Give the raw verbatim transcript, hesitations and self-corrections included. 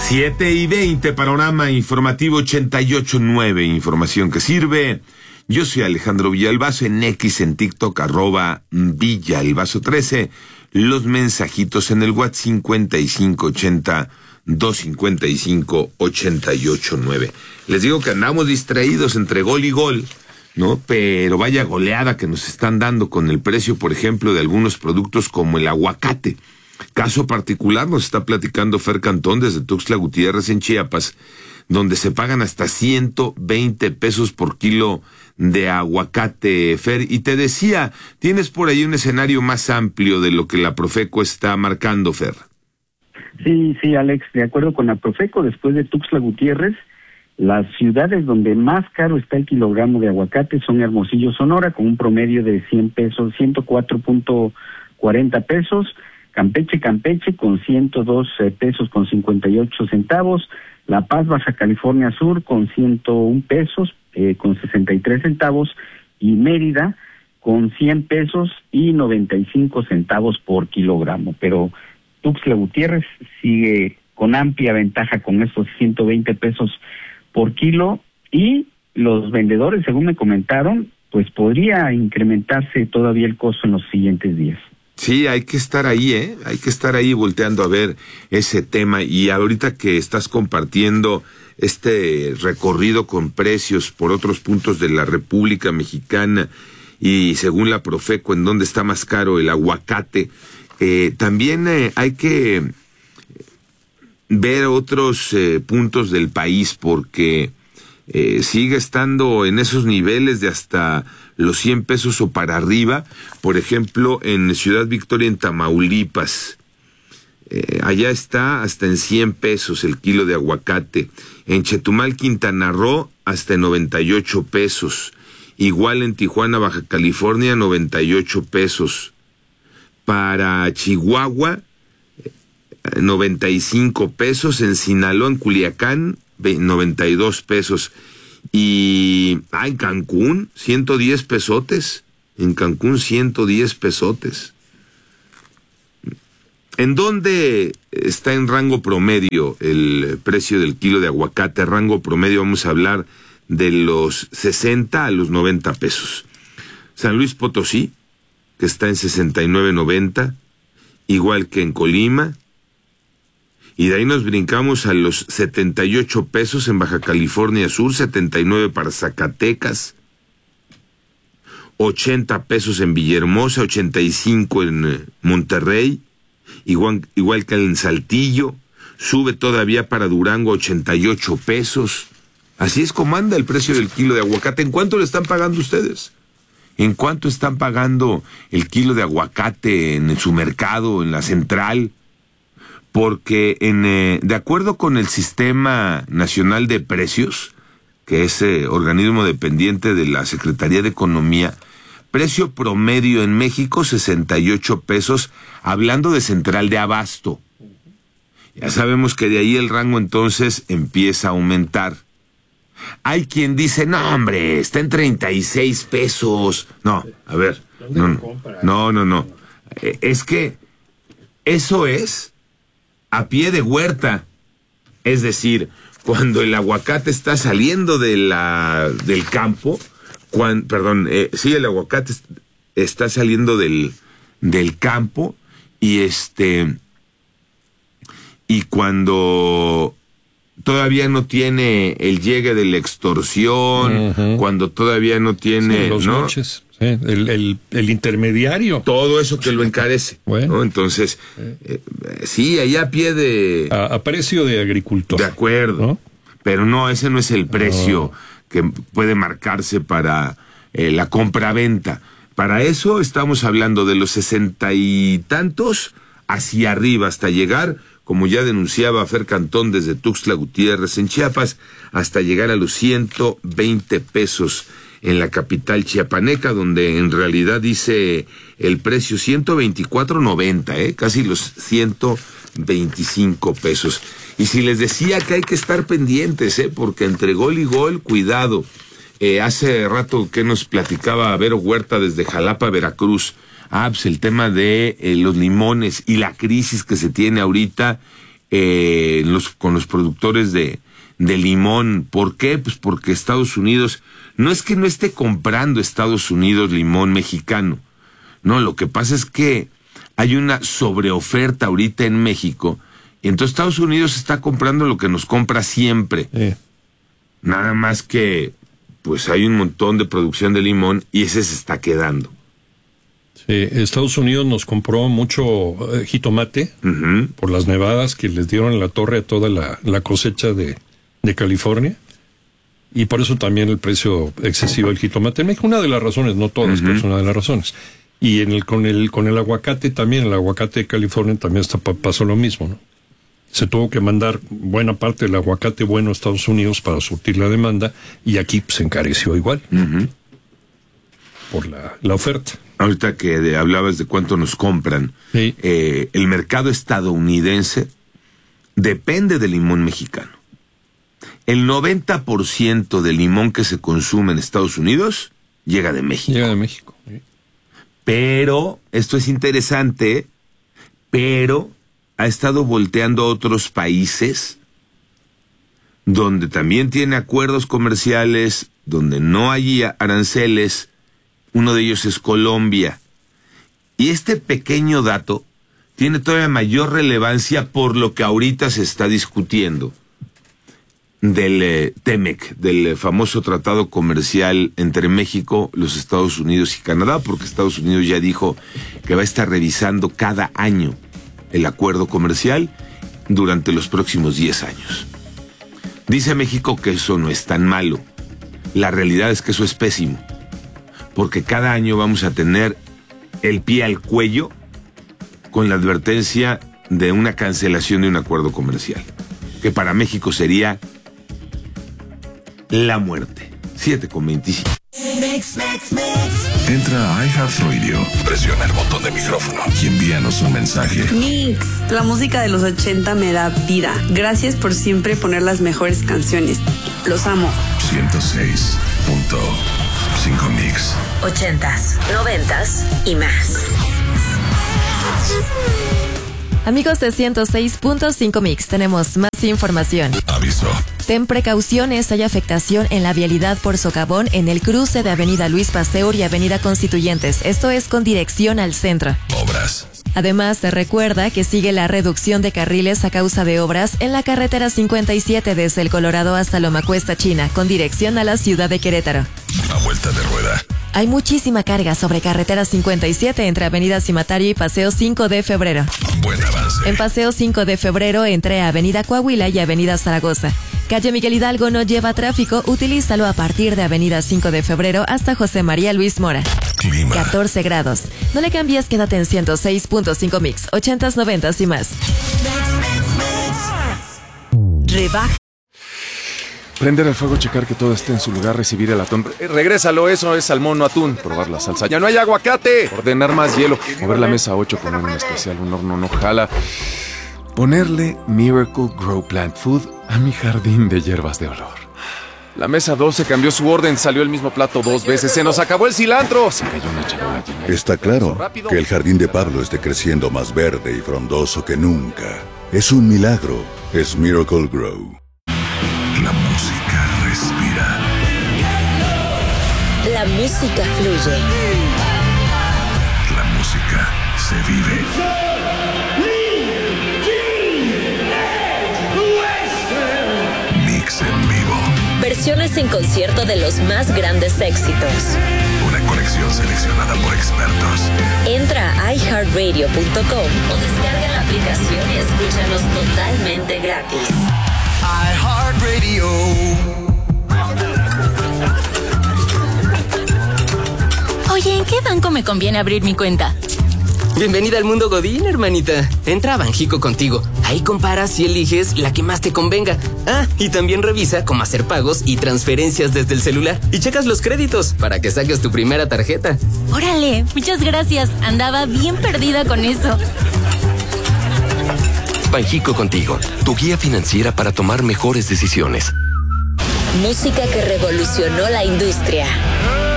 Siete y veinte, panorama informativo ochenta y ocho nueve, información que sirve. Yo soy Alejandro Villalbazo, en X, en TikTok, arroba Villalbazo trece. Los mensajitos en el WhatsApp cincuenta y cinco ochenta, doscientos cincuenta y cinco, ochenta y ocho nueve. Les digo que andamos distraídos entre gol y gol, ¿no? Pero vaya goleada que nos están dando con el precio, por ejemplo, de algunos productos como el aguacate. Caso particular nos está platicando Fer Cantón desde Tuxtla Gutiérrez en Chiapas, donde se pagan hasta ciento veinte pesos por kilo de aguacate, Fer. Y te decía, tienes por ahí un escenario más amplio de lo que la Profeco está marcando, Fer. Sí, sí, Alex, de acuerdo con la Profeco, después de Tuxtla Gutiérrez, las ciudades donde más caro está el kilogramo de aguacate son Hermosillo, Sonora, con un promedio de cien pesos, ciento cuatro punto cuarenta pesos, Campeche, Campeche, con ciento dos pesos con cincuenta y ocho centavos, La Paz, Baja California Sur, con ciento un pesos eh, con sesenta y tres centavos, y Mérida, con cien pesos y noventa y cinco centavos por kilogramo. Pero Tuxtla Gutiérrez sigue con amplia ventaja con estos ciento veinte pesos por kilo, y los vendedores, según me comentaron, pues podría incrementarse todavía el costo en los siguientes días. Sí, hay que estar ahí, ¿eh? Hay que estar ahí volteando a ver ese tema. Y ahorita que estás compartiendo este recorrido con precios por otros puntos de la República Mexicana y según la Profeco, en dónde está más caro el aguacate, eh, también eh, hay que ver otros eh, puntos del país, porque eh, sigue estando en esos niveles de hasta los cien pesos o para arriba. Por ejemplo, en Ciudad Victoria, en Tamaulipas, eh, allá está hasta en cien pesos el kilo de aguacate. En Chetumal, Quintana Roo, hasta en noventa y ocho pesos. Igual en Tijuana, Baja California, noventa y ocho pesos. Para Chihuahua, noventa y cinco pesos. En Sinaloa, en Culiacán, noventa y dos pesos. Y ah, en Cancún, ciento diez pesotes. En Cancún, ciento diez pesotes. ¿En dónde está en rango promedio el precio del kilo de aguacate? Rango promedio, vamos a hablar de los sesenta a los noventa pesos. San Luis Potosí, que está en sesenta y nueve noventa, igual que en Colima. Y de ahí nos brincamos a los setenta y ocho pesos en Baja California Sur, setenta y nueve para Zacatecas, ochenta pesos en Villahermosa, ochenta y cinco en Monterrey, igual, igual que en Saltillo. Sube todavía para Durango, ochenta y ocho pesos. Así es como anda el precio del kilo de aguacate. ¿En cuánto le están pagando ustedes? ¿En cuánto están pagando el kilo de aguacate en su mercado, en la central? Porque en eh, de acuerdo con el Sistema Nacional de Precios, que es eh, organismo dependiente de la Secretaría de Economía, precio promedio en México sesenta y ocho pesos, hablando de central de abasto. Ya sabemos que de ahí el rango entonces empieza a aumentar. Hay quien dice, no hombre, está en treinta y seis pesos. No, a ver, no, no, no, no. Es que eso es a pie de huerta, es decir, cuando el aguacate está saliendo de la del campo, cuando, perdón, eh, sí, el aguacate está saliendo del del campo y este y cuando todavía no tiene el llegue de la extorsión, uh-huh. Cuando todavía no tiene, sí, los ¿no? noches. Sí, el, el, el intermediario. Todo eso que lo encarece. Bueno. ¿No? Entonces, eh, sí, allá a pie de... A, a precio de agricultor. De acuerdo. ¿No? Pero no, ese no es el precio no. que puede marcarse para eh, la compra-venta. Para eso estamos hablando de los sesenta y tantos hacia arriba, hasta llegar, como ya denunciaba Fer Cantón desde Tuxtla Gutiérrez en Chiapas, hasta llegar a los ciento veinte pesos en la capital chiapaneca, donde en realidad dice el precio ciento veinticuatro noventa, eh, casi los ciento veinticinco pesos. Y si les decía que hay que estar pendientes, eh, porque entre gol y gol, cuidado. Eh, hace rato que nos platicaba Vero Huerta desde Jalapa, Veracruz. Ah, pues el tema de eh, los limones y la crisis que se tiene ahorita eh, los, con los productores de, de limón. ¿Por qué? Pues porque Estados Unidos, no es que no esté comprando Estados Unidos limón mexicano, no, lo que pasa es que hay una sobreoferta ahorita en México, y entonces Estados Unidos está comprando lo que nos compra siempre. Sí. Nada más que, pues hay un montón de producción de limón y ese se está quedando. Sí, Estados Unidos nos compró mucho eh, jitomate Uh-huh. por las nevadas que les dieron en la torre a toda la, la cosecha de, de California. Y por eso también el precio excesivo del jitomate en México. Una de las razones, no todas, Uh-huh. pero es una de las razones. Y en el, con el con el aguacate también, el aguacate de California también está, pasó lo mismo, ¿no? Se tuvo que mandar buena parte del aguacate bueno a Estados Unidos para surtir la demanda, y aquí se encareció igual Uh-huh. por la, la oferta. Ahorita que de, hablabas de cuánto nos compran, Sí. eh, el mercado estadounidense depende del limón mexicano. El noventa por ciento del limón que se consume en Estados Unidos llega de México. Llega de México. Sí. Pero, esto es interesante, pero ha estado volteando a otros países donde también tiene acuerdos comerciales, donde no hay aranceles. Uno de ellos es Colombia. Y este pequeño dato tiene todavía mayor relevancia por lo que ahorita se está discutiendo del eh, TEMEC, del eh, famoso tratado comercial entre México, los Estados Unidos y Canadá, porque Estados Unidos ya dijo que va a estar revisando cada año el acuerdo comercial durante los próximos diez años. Dice México que eso no es tan malo. La realidad es que eso es pésimo, porque cada año vamos a tener el pie al cuello con la advertencia de una cancelación de un acuerdo comercial, que para México sería la muerte. siete con veinticinco. Entra a iHeartRadio, presiona el botón de micrófono y envíanos un mensaje. Mix, la música de los ochenta me da vida. Gracias por siempre poner las mejores canciones. Los amo. ciento seis punto cinco Mix. Ochentas, noventas y más. Amigos de ciento seis punto cinco Mix, tenemos más información. Aviso. Ten precauciones, hay afectación en la vialidad por socavón en el cruce de Avenida Luis Pasteur y Avenida Constituyentes. Esto es con dirección al centro. Obras. Además, te recuerda que sigue la reducción de carriles a causa de obras en la carretera cincuenta y siete desde el Colorado hasta Loma Cuesta, China, con dirección a la ciudad de Querétaro. A vuelta de rueda. Hay muchísima carga sobre carretera cincuenta y siete entre Avenida Cimatario y Paseo cinco de febrero. Buen avance. En Paseo cinco de febrero entre Avenida Coahuila y Avenida Zaragoza. Calle Miguel Hidalgo no lleva tráfico, utilízalo a partir de Avenida cinco de febrero hasta José María Luis Mora. Clima. catorce grados. No le cambies, quédate en ciento seis punto cinco Mix, ochentas, noventas y más. Rebaja. Prender el fuego, checar que todo esté en su lugar, recibir el atún. Eh, regrésalo, eso es salmón, no atún. Probar la salsa. ¡Ya no hay aguacate! Ordenar más hielo. Mover la mesa ocho, poner un especial, un horno no jala. Ponerle Miracle Grow Plant Food a mi jardín de hierbas de olor. La mesa doce cambió su orden, salió el mismo plato dos veces. ¡Se nos acabó el cilantro! Se cayó una charola llena. Está claro que el jardín de Pablo esté creciendo más verde y frondoso que nunca. Es un milagro. Es Miracle Grow. La música respira. La música fluye. La música se vive. Mix en vivo. Versiones en concierto de los más grandes éxitos. Una colección seleccionada por expertos. Entra a i heart radio punto com o descarga la aplicación y escúchanos totalmente gratis. iHeartRadio. Oye, ¿en qué banco me conviene abrir mi cuenta? Bienvenida al mundo Godín, hermanita. Entra a Banjico Contigo. Ahí comparas y eliges la que más te convenga. Ah, y también revisa cómo hacer pagos y transferencias desde el celular. Y checas los créditos para que saques tu primera tarjeta. Órale, muchas gracias. Andaba bien perdida con eso. Banjico Contigo, tu guía financiera para tomar mejores decisiones. Música que revolucionó la industria.